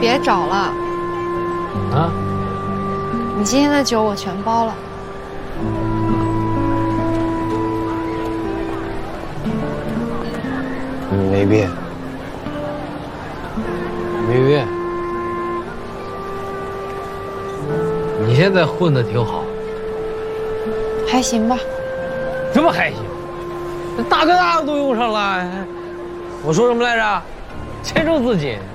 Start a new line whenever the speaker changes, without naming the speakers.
别找了。
啊？
你今天的酒我全包了。
没变。没变。你现在混得挺好。
还行吧。
这么还行？这大哥大都用上了。我说什么来着？谦重自谨。